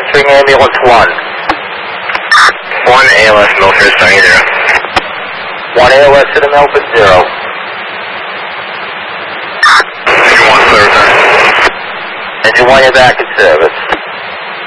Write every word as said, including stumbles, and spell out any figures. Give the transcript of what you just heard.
answering ambulance one. One A L S Milford, starting zero. One A L S to the Milford, zero. Engine one, clear return. Engine one, you're back in service.